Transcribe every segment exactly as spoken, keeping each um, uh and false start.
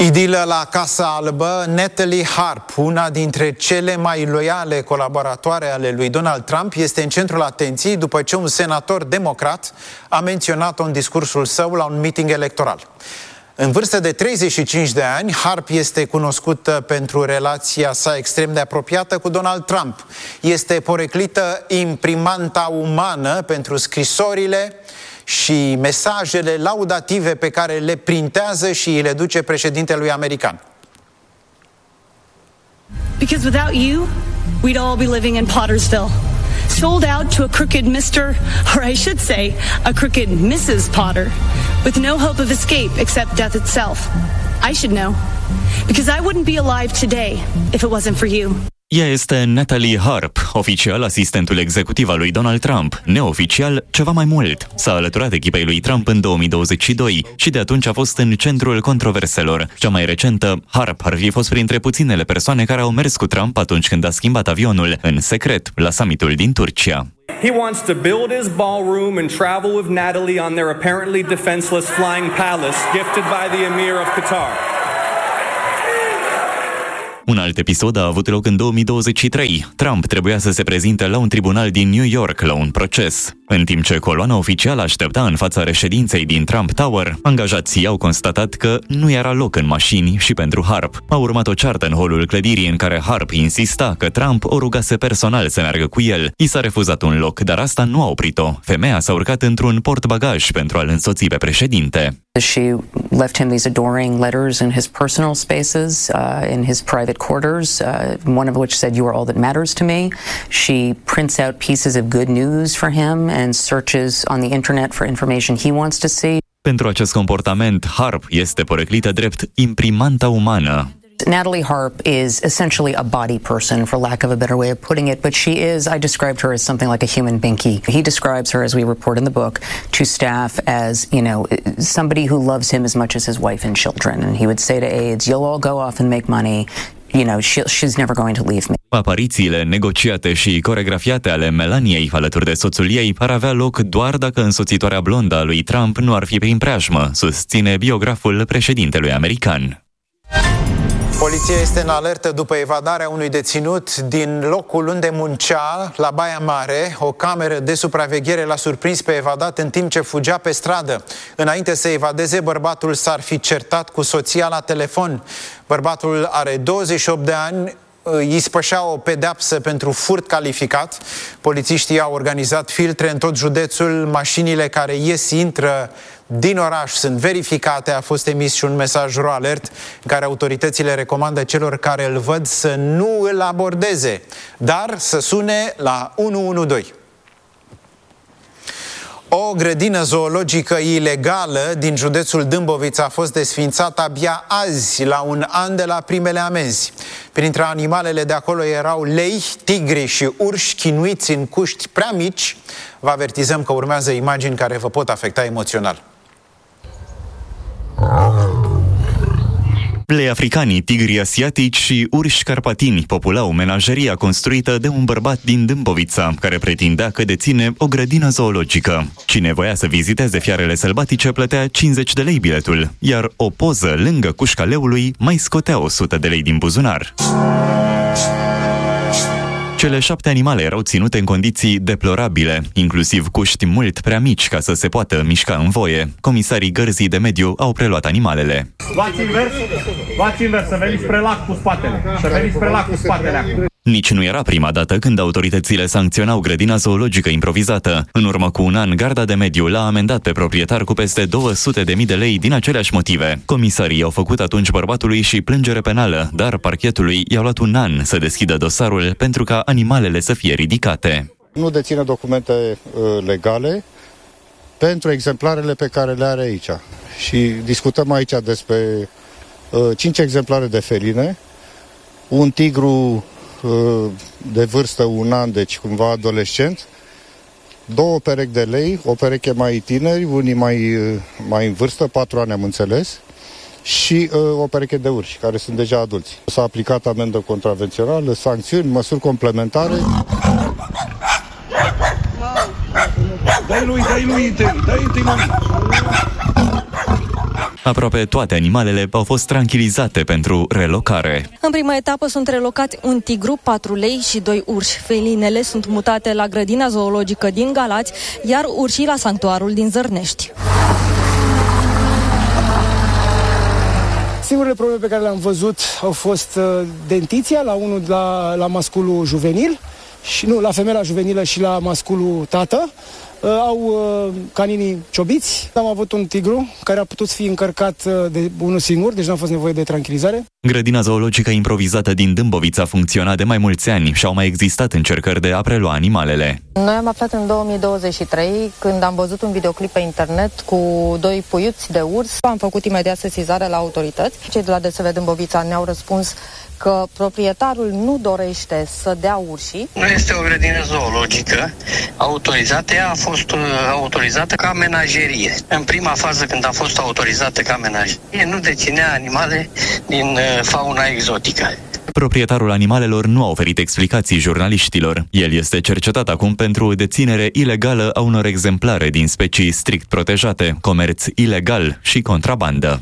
Idilă la Casa Albă. Natalie Harp, una dintre cele mai loiale colaboratoare ale lui Donald Trump, este în centrul atenției după ce un senator democrat a menționat-o în discursul său la un meeting electoral. În vârstă de treizeci și cinci de ani, Harp este cunoscută pentru relația sa extrem de apropiată cu Donald Trump. Este poreclită imprimanta umană pentru scrisorile și mesajele laudative pe care le printează și îi le duce președintelui american. Because without you, we'd all be living in Pottersville, sold out to a crooked Mister, or I should say, a crooked Missus Potter, with no hope of escape except death itself. I should know, because I wouldn't be alive today if it wasn't for you. Ea este Natalie Harp, oficial asistentul executiv al lui Donald Trump, neoficial ceva mai mult. S-a alăturat echipei lui Trump în două mii douăzeci și doi și de atunci a fost în centrul controverselor. Cea mai recentă, Harp ar fi fost printre puținele persoane care au mers cu Trump atunci când a schimbat avionul, în secret, la summitul din Turcia. He wants to build his ballroom and travel with Natalie on their apparently defenseless flying palace gifted by the Emir of Qatar. Un alt episod a avut loc în două mii douăzeci și trei. Trump trebuia să se prezinte la un tribunal din New York la un proces. În timp ce coloana oficială aștepta în fața reședinței din Trump Tower, angajații au constatat că nu era loc în mașini și pentru Harp. A urmat o ceartă în holul clădirii în care Harp insista că Trump o rugase personal să meargă cu el. I s-a refuzat un loc, dar asta nu a oprit-o. Femeia s-a urcat într-un portbagaj pentru a-l însoți pe președinte. She left him these adoring letters in his personal spaces, uh, in his private quarters, uh, one of which said, "You are all that matters to me." She prints out pieces of good news for him and searches on the internet for information he wants to see. Pentru acest comportament, Harp este poreclită drept imprimanta umană. Natalie Harp is essentially a body person, for lack of a better way of putting it, but she is, I described her as something like a human binky. He describes her, as we report in the book, to staff as, you know, somebody who loves him as much as his wife and children. And he would say to aides, "You'll all go off and make money. You know, she, she's never going to leave me." Aparițiile negociate și coregrafiate ale Melaniei alături de soțul ei ar avea loc doar dacă însoțitoarea blondă a lui Trump nu ar fi prin preajmă, susține biograful președintelui american. Poliția este în alertă după evadarea unui deținut din locul unde muncea, la Baia Mare. O cameră de supraveghere l-a surprins pe evadat în timp ce fugea pe stradă. Înainte să evadeze, bărbatul s-ar fi certat cu soția la telefon. Bărbatul are douăzeci și opt de ani, îi spășea o pedeapsă pentru furt calificat. Polițiștii au organizat filtre în tot județul. Mașinile care ies, intră din oraș sunt verificate. A fost emis și un mesaj ro alert în care autoritățile recomandă celor care îl văd să nu îl abordeze, dar să sune la unu unu doi. O grădină zoologică ilegală din județul Dâmbovița a fost desființată abia azi, la un an de la primele amenzi. Printre animalele de acolo erau lei, tigri și urși chinuiți în cuști prea mici. Vă avertizăm că urmează imagini care vă pot afecta emoțional. Lei africanii, tigri asiatici și urși carpatini populau menajeria construită de un bărbat din Dâmbovița, care pretindea că deține o grădină zoologică. Cine voia să viziteze fiarele sălbatice plătea cincizeci de lei biletul, iar o poză lângă cușca leului mai scotea o sută de lei din buzunar. Cele șapte animale erau ținute în condiții deplorabile, inclusiv cuști mult prea mici ca să se poată mișca în voie. Comisarii Gărzii de Mediu au preluat animalele. Luați invers, luați invers, să veniți spre lac cu spatele, să veniți spre lac cu spatele acum. Nici nu era prima dată când autoritățile sancționau grădina zoologică improvizată. În urmă cu un an, Garda de Mediu l-a amendat pe proprietar cu peste două sute de mii de lei din aceleași motive. Comisarii au făcut atunci bărbatului și plângere penală, dar parchetului i-a luat un an să deschidă dosarul pentru ca animalele să fie ridicate. Nu deține documente uh, legale pentru exemplarele pe care le are aici. Și discutăm aici despre uh, cinci exemplare de feline, un tigru de vârstă un an, deci cumva adolescent, două perechi de lei, o pereche mai tineri, unii mai, mai în vârstă, patru ani am înțeles, și uh, o pereche de urși, care sunt deja adulți. S-a aplicat amendă contravențională, sancțiuni, măsuri complementare. Dai lui, dai lui, dai lui, dai lui. Aproape toate animalele au fost tranquilizate pentru relocare. În prima etapă sunt relocați un tigru, patru lei și doi urși. Felinele sunt mutate la grădina zoologică din Galați, iar urșii la sanctuarul din Zărnești. Singurele probleme pe care le-am văzut au fost uh, dentiția la unul la, la masculul juvenil, și nu, la femeia juvenilă și la masculul tată. Uh, au uh, caninii ciobiți. Am avut un tigru care a putut fi încărcat uh, de unul singur, deci n-a fost nevoie de tranquilizare. Grădina zoologică improvizată din Dâmbovița funcționa de mai mulți ani și au mai existat încercări de a prelua animalele. Noi am aflat în două mii douăzeci și trei, când am văzut un videoclip pe internet cu doi puiuți de urs. Am făcut imediat sesizare la autorități. Cei de la D S V Dâmbovița ne-au răspuns că proprietarul nu dorește să dea urșii. Nu este o grădină zoologică autorizată, ea a fost uh, autorizată ca menagerie. În prima fază, când a fost autorizată ca menagerie, nu deținea animale din uh, fauna exotică. Proprietarul animalelor nu a oferit explicații jurnaliștilor. El este cercetat acum pentru deținere ilegală a unor exemplare din specii strict protejate, comerț ilegal și contrabandă.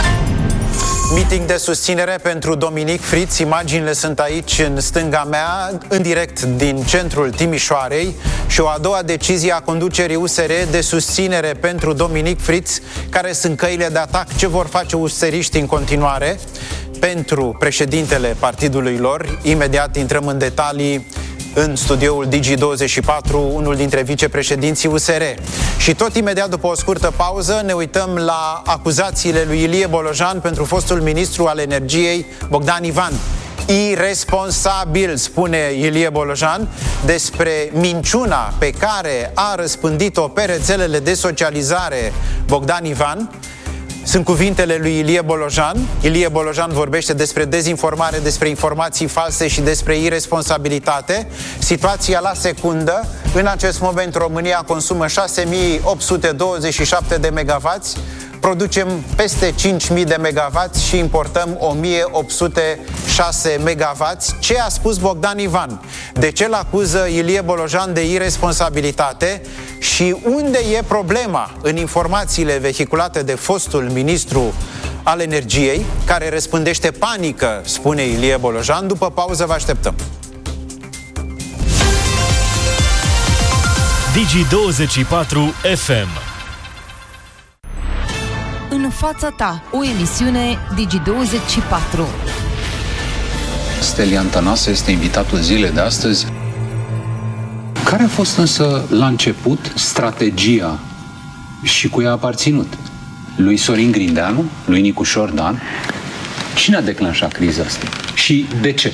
Meeting de susținere pentru Dominic Fritz. Imaginile sunt aici în stânga mea, în direct din centrul Timișoarei. Și o a doua decizie a conducerii U S R de susținere pentru Dominic Fritz. Care sunt căile de atac? Ce vor face useriștii în continuare pentru președintele partidului lor? Imediat intrăm în detalii în studioul Digi douăzeci și patru, unul dintre vicepreședinții U S R. Și tot imediat după o scurtă pauză ne uităm la acuzațiile lui Ilie Bolojan pentru fostul ministru al energiei Bogdan Ivan. Iresponsabil, spune Ilie Bolojan, despre minciuna pe care a răspândit-o pe rețelele de socializare Bogdan Ivan. Sunt cuvintele lui Ilie Bolojan. Ilie Bolojan vorbește despre dezinformare, despre informații false și despre iresponsabilitate. Situația la secundă. În acest moment România consumă șase mii opt sute douăzeci și șapte de megavați, producem peste cinci mii de megavați și importăm o mie opt sute șase megavați. Ce a spus Bogdan Ivan? De ce l-acuză Ilie Bolojan de iresponsabilitate? Și unde e problema în informațiile vehiculate de fostul ministru al energiei, care răspândește panică, spune Ilie Bolojan? După pauză vă așteptăm. Digi douăzeci și patru F M. În fața ta, o emisiune Digi douăzeci și patru. Stelian Tănase este invitatul zilei de astăzi. Care a fost însă la început strategia și cu ea a aparținut? Lui Sorin Grindeanu? Lui Nicușor Dan? Cine a declanșat criza asta? Și de ce?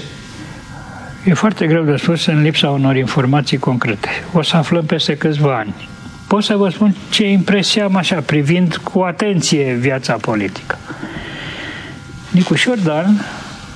E foarte greu de spus în lipsa unor informații concrete. O să aflăm peste câțiva ani. Pot să vă spun ce impresie am așa, privind cu atenție viața politică. Nicușor Dan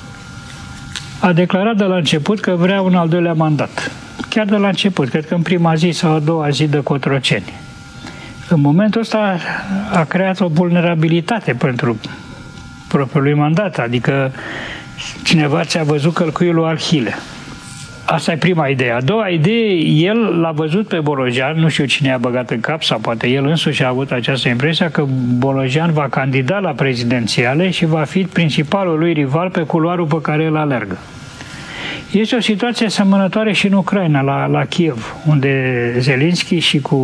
a declarat de la început că vrea un al doilea mandat. Chiar de la început, cred că în prima zi sau a doua zi de Cotroceni. În momentul ăsta a creat o vulnerabilitate pentru propriul lui mandat, adică cineva ți-a văzut călcuiul lui Arhile. Asta e prima idee. A doua idee, el l-a văzut pe Bolojan, nu știu cine i-a băgat în cap, sau poate el însuși a avut această impresie că Bolojan va candida la prezidențiale și va fi principalul lui rival pe culoarul pe care el alergă. Este o situație asemănătoare și în Ucraina, la, la Kiev, unde Zelensky și cu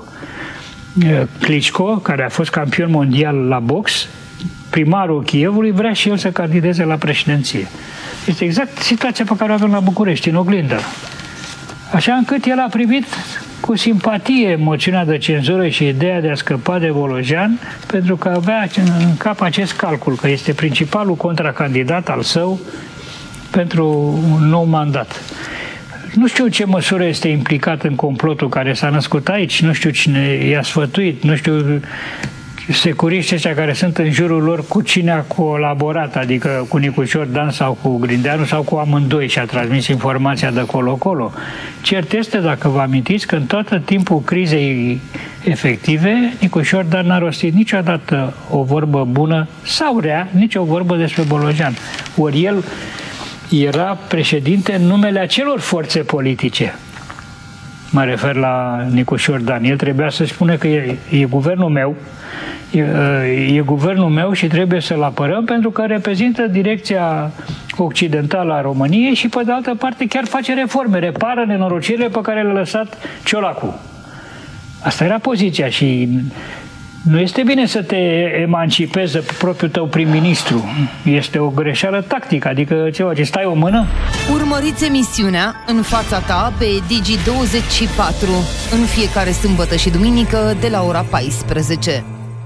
uh, Klitschko, care a fost campion mondial la box, primarul Kievului, vrea și el să candideze la președinție. Este exact situația pe care o avem la București, în oglindă. Așa încât el a primit cu simpatie moțiunea de cenzură și ideea de a scăpa de Bolojan, pentru că avea în cap acest calcul, că este principalul contracandidat al său pentru un nou mandat. Nu știu ce măsură este implicat în complotul care s-a născut aici, nu știu cine i-a sfătuit, nu știu securiștii ăștia care sunt în jurul lor cu cine a colaborat, adică cu Nicușor Dan sau cu Grindeanu sau cu amândoi și a transmis informația de colo-colo. Cert este, dacă vă amintiți, că în tot timpul crizei efective, Nicușor Dan n-a rostit niciodată o vorbă bună sau rea, nici o vorbă despre Bolojan. Ori el era președinte în numele acelor forțe politice. Mă refer la Nicușor Dan. El trebuia să spună că e, e guvernul meu, E, e guvernul meu și trebuie să-l apărăm pentru că reprezintă direcția occidentală a României și, pe de altă parte, chiar face reforme, repară nenorocirile pe care le-a lăsat Ciolacu. Asta era poziția și nu este bine să te emancipezi pe propriul tău prim-ministru. Este o greșeală tactică, adică ceva ce stai o mână. Urmăriți emisiunea În fața ta pe Digi douăzeci și patru în fiecare sâmbătă și duminică de la ora paisprezece.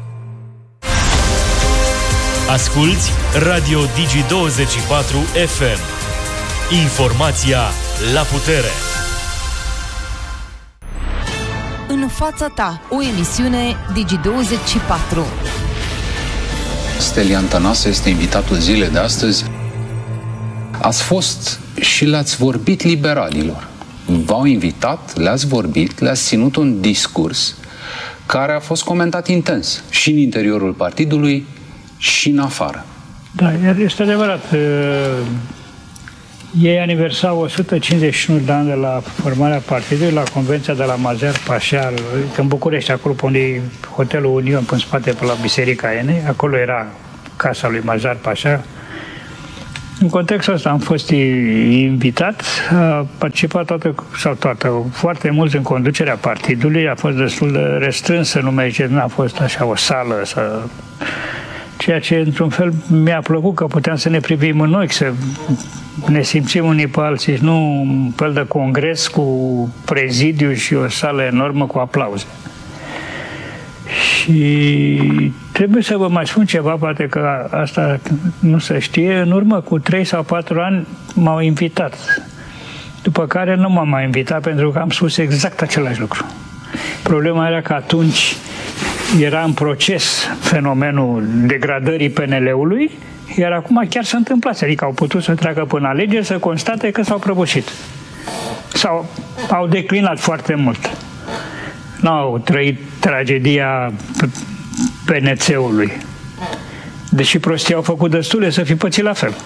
Asculți Radio Digi douăzeci și patru F M. Informația la putere. În fața ta, o emisiune Digi douăzeci și patru. Stelian Tănase este invitatul zilei de astăzi. Ați fost și le-ați vorbit liberalilor. V-au invitat, le-ați vorbit, le-ați ținut un discurs care a fost comentat intens și în interiorul partidului și în afară. Da, este adevărat. Ei aniversau o sută cincizeci și unu de ani de la formarea partidului, la Convenția de la Mazar Pașa, în București, acolo unde e Hotelul Union, în spate, pe la Biserica Enei. Acolo era casa lui Mazar Pașa. În contextul ăsta am fost invitat, a participat toată, sau toată, foarte mulți în conducerea partidului, a fost destul de restrânsă, nu merge, nu a fost așa o sală, să... ceea ce într-un fel mi-a plăcut, că puteam să ne privim în ochi, să ne simțim unii pe alții, nu un fel de congres cu prezidiu și o sală enormă cu aplauze. Și trebuie să vă mai spun ceva, poate că asta nu se știe. În urmă cu trei sau patru ani m-au invitat. După care nu m-am mai invitat pentru că am spus exact același lucru. Problema era că atunci era în proces fenomenul degradării P N L-ului, iar acum chiar se întâmplase. Adică au putut să treacă până alegeri să constate că s-au prăbușit. Sau au declinat foarte mult. N-au trăit tragedia P N C-ului. Deși prostii au făcut destule să fi pățit la fel.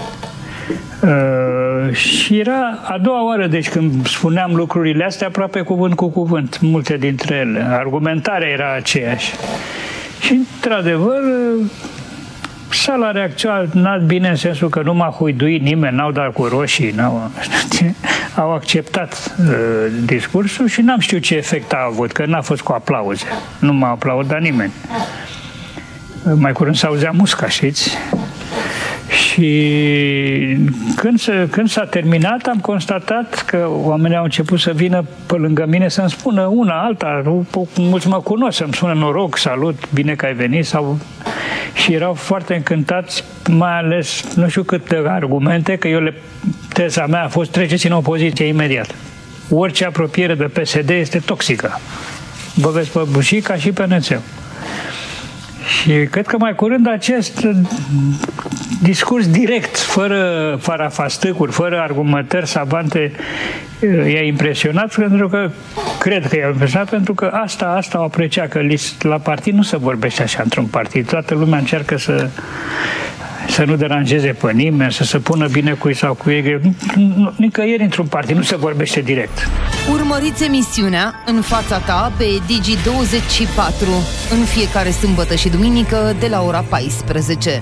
Uh, și era a doua oară, deci când spuneam lucrurile astea, aproape cuvânt cu cuvânt, multe dintre ele. Argumentarea era aceeași. Și, într-adevăr, sala reacționat bine în sensul că nu m-a huiduit nimeni, n-au dat cu roșii, n-au, au acceptat uh, discursul și n-am știut ce efect a avut, că n-a fost cu aplauze. Nu m-a aplaudat nimeni. Mai curând s-auzea musca, știți? Și când, se, când s-a terminat, am constatat că oamenii au început să vină pe lângă mine să-mi spună una, alta, mulți mă cunosc, să-mi spună noroc, salut, bine că ai venit, sau... Și erau foarte încântați, mai ales, nu știu câte argumente, că eu le... teza mea a fost treceți în opoziție imediat. Orice apropiere de P S D este toxică. Vă veți păbuși ca și P N C-ul. Și cred că mai curând acest discurs direct, fără farafastăcuri, fără argumentări savante, i-a impresionat, pentru că cred că i-a impresionat, pentru că asta, asta o aprecia, că la partid nu se vorbește așa într-un partid. Toată lumea încearcă să să nu deranjeze pe nimeni, să se pună bine cu ei sau cu ei. Nicăieri într-un partid nu se vorbește direct. Urmăriți emisiunea În fața ta pe Digi douăzeci și patru în fiecare sâmbătă și duminică de la ora paisprezece.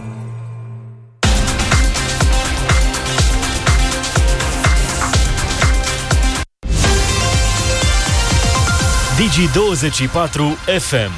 Digi douăzeci și patru F M.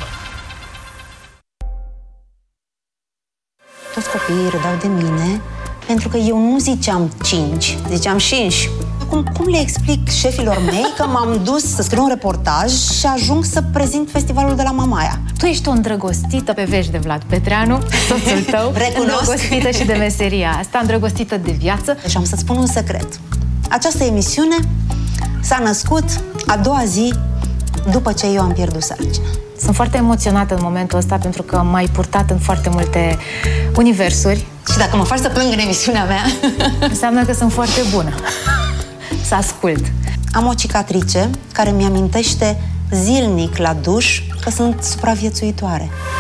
Toți copiii râdeau de mine pentru că eu nu ziceam cinci, ziceam cinci. Cum, cum le explic șefilor mei că m-am dus să scriu un reportaj și ajung să prezint festivalul de la Mamaia? Tu ești o îndrăgostită pe vești de Vlad Petreanu, soțul tău. Recunosc. Îndrăgostită și de meseria asta, îndrăgostită de viață. Deci am să-ți spun un secret. Această emisiune s-a născut a doua zi după ce eu am pierdut sarcina. Sunt foarte emoționată în momentul ăsta pentru că m-ai purtat în foarte multe universuri. Și dacă mă faci să plâng în emisiunea mea, înseamnă că sunt foarte bună. Să ascult. Am o cicatrice care mi-amintește zilnic la duș că sunt supraviețuitoare.